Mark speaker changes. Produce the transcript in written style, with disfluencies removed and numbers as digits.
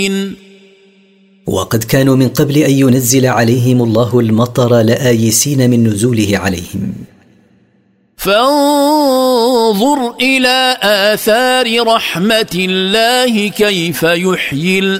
Speaker 1: وقد كانوا من قبل أن ينزل عليهم الله المطر لآيسين من نزوله عليهم.
Speaker 2: فانظر إلى آثار رحمة الله كيف يحيي